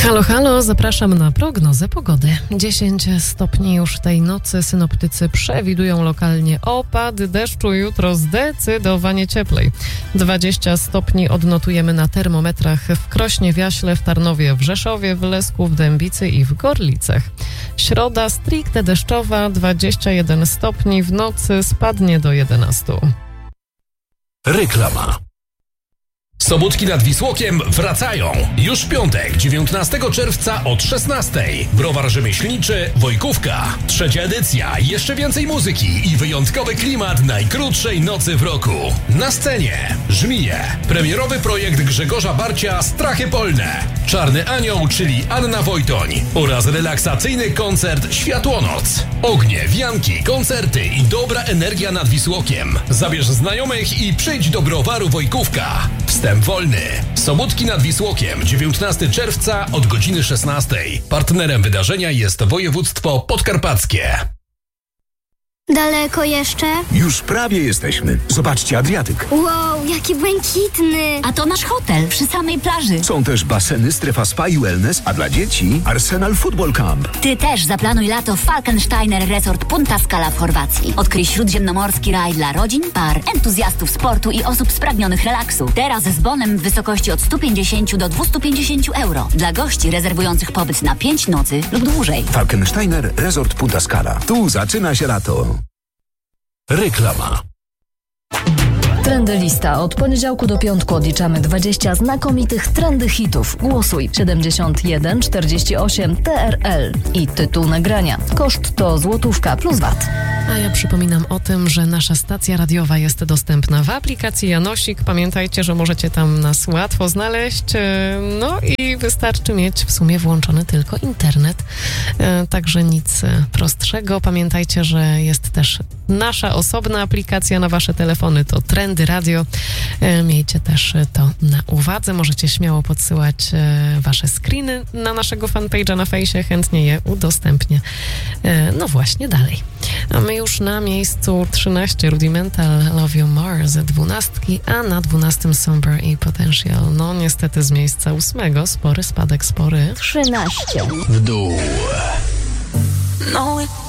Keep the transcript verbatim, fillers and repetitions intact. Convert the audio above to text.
Halo, halo, zapraszam na prognozę pogody. dziesięć stopni już tej nocy. Synoptycy przewidują lokalnie opady deszczu, jutro zdecydowanie cieplej. dwadzieścia stopni odnotujemy na termometrach w Krośnie, w Jaśle, w Tarnowie, w Rzeszowie, w Lesku, w Dębicy i w Gorlicach. Środa stricte deszczowa, dwadzieścia jeden stopni, w nocy spadnie do jedenastu. Reklama. Sobótki nad Wisłokiem wracają. Już w piątek, dziewiętnastego czerwca od szesnastej. Browar rzemieślniczy Wojkówka. Trzecia edycja, jeszcze więcej muzyki i wyjątkowy klimat najkrótszej nocy w roku. Na scenie Żmije. Premierowy projekt Grzegorza Barcia Strachy Polne. Czarny Anioł, czyli Anna Wojtoń. Oraz relaksacyjny koncert Światłonoc. Ognie, wianki, koncerty i dobra energia nad Wisłokiem. Zabierz znajomych i przyjdź do Browaru Wojkówka. Wstęp wolny. Sobótki nad Wisłokiem, dziewiętnastego czerwca od godziny szesnastej. Partnerem wydarzenia jest województwo podkarpackie. Daleko jeszcze? Już prawie jesteśmy. Zobaczcie, Adriatyk. Wow, jaki błękitny! A to nasz hotel przy samej plaży. Są też baseny, strefa spa i wellness, a dla dzieci Arsenal Football Camp. Ty też zaplanuj lato w Falkensteiner Resort Punta Scala w Chorwacji. Odkryj śródziemnomorski raj dla rodzin, par, entuzjastów sportu i osób spragnionych relaksu. Teraz z bonem w wysokości od sto pięćdziesiąt do dwieście pięćdziesiąt euro. Dla gości rezerwujących pobyt na pięć nocy lub dłużej. Falkensteiner Resort Punta Scala. Tu zaczyna się lato. Reklama. Trendy Lista. Od poniedziałku do piątku odliczamy dwadzieścia znakomitych trendy hitów. Głosuj siedemdziesiąt jeden czterdzieści osiem T R L i tytuł nagrania. Koszt to złotówka plus V A T. A ja przypominam o tym, że nasza stacja radiowa jest dostępna w aplikacji Janosik. Pamiętajcie, że możecie tam nas łatwo znaleźć. No i wystarczy mieć w sumie włączony tylko internet. Także nic prostszego. Pamiętajcie, że jest też nasza osobna aplikacja na wasze telefony. To Trendy Radio. Miejcie też to na uwadze. Możecie śmiało podsyłać wasze screeny na naszego fanpage'a na fejsie. Chętnie je udostępnię. No właśnie dalej. A my już na miejscu trzynaście Rudimental Love You More z dwunastki, a na dwunastym Somber i Potential. No niestety z miejsca ósmego spory spadek, spory trzynaście. W dół. No.